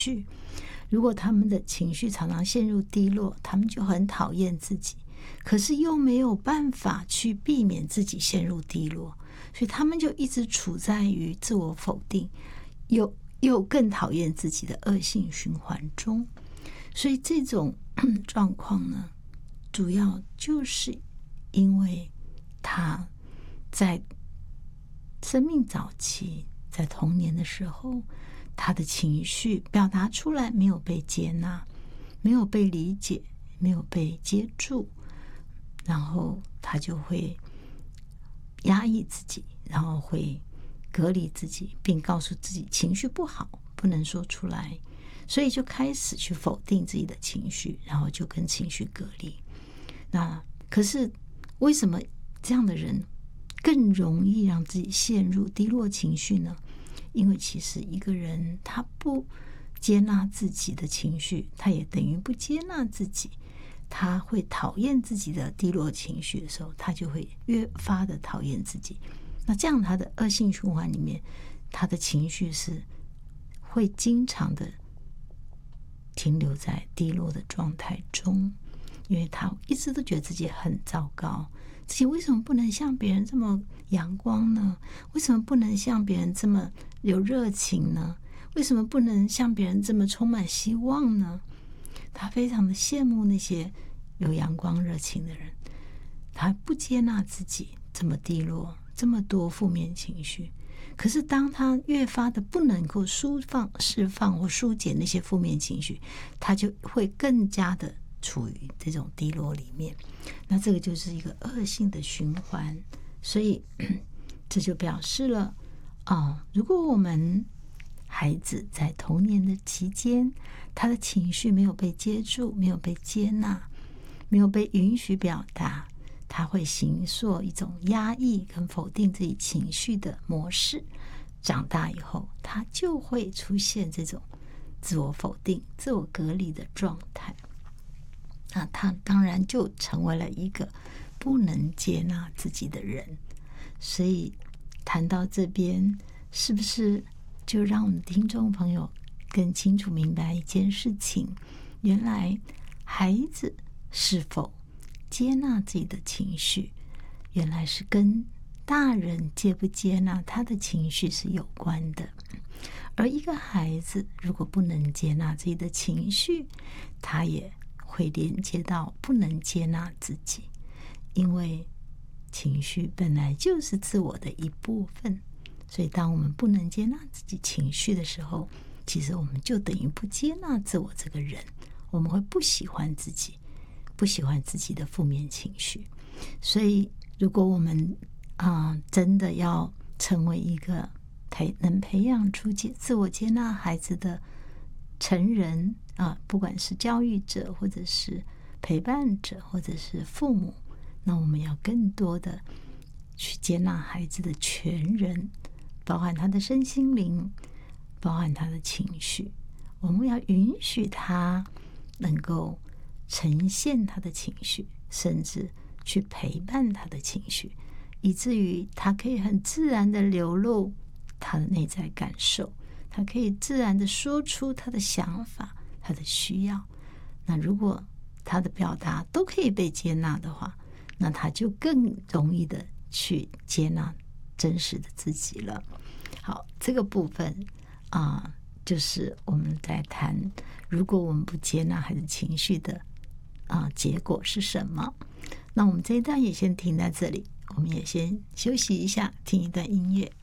如果他们的情绪常常陷入低落，他们就很讨厌自己，可是又没有办法去避免自己陷入低落，所以他们就一直处在于自我否定又更讨厌自己的恶性循环中。所以这种状况呢，主要就是因为他在生命早期，在童年的时候，他的情绪表达出来没有被接纳，没有被理解，没有被接住，然后他就会压抑自己，然后会隔离自己，并告诉自己情绪不好，不能说出来，所以就开始去否定自己的情绪，然后就跟情绪隔离。那可是为什么这样的人更容易让自己陷入低落情绪呢？因为其实一个人他不接纳自己的情绪，他也等于不接纳自己。他会讨厌自己的低落情绪的时候，他就会越发的讨厌自己。那这样他的恶性循环里面，他的情绪是会经常的停留在低落的状态中，因为他一直都觉得自己很糟糕，自己为什么不能像别人这么阳光呢？为什么不能像别人这么有热情呢？为什么不能像别人这么充满希望呢？他非常的羡慕那些有阳光热情的人，他不接纳自己这么低落，这么多负面情绪。可是当他越发的不能够释放或疏解那些负面情绪，他就会更加的处于这种低落里面。那这个就是一个恶性的循环。所以这就表示了如果我们孩子在童年的期间，他的情绪没有被接住，没有被接纳，没有被允许表达，他会形塑一种压抑跟否定自己情绪的模式。长大以后，他就会出现这种自我否定、自我隔离的状态。那他当然就成为了一个不能接纳自己的人。所以谈到这边，是不是就让我们听众朋友更清楚明白一件事情？原来孩子是否接纳自己的情绪，原来是跟大人接不接纳他的情绪是有关的。而一个孩子如果不能接纳自己的情绪，他也会连接到不能接纳自己，因为情绪本来就是自我的一部分。所以当我们不能接纳自己情绪的时候，其实我们就等于不接纳自我这个人，我们会不喜欢自己，不喜欢自己的负面情绪。所以如果我们真的要成为一个能培养出自我接纳孩子的成人不管是教育者或者是陪伴者或者是父母，那我们要更多的去接纳孩子的全人，包含他的身心灵，包含他的情绪。我们要允许他能够呈现他的情绪，甚至去陪伴他的情绪，以至于他可以很自然的流露他的内在感受，他可以自然的说出他的想法，他的需要。那如果他的表达都可以被接纳的话，那他就更容易的去接纳真实的自己了。好，这个部分就是我们在谈，如果我们不接纳孩子情绪的结果是什么。那我们这一段也先停在这里，我们也先休息一下，听一段音乐。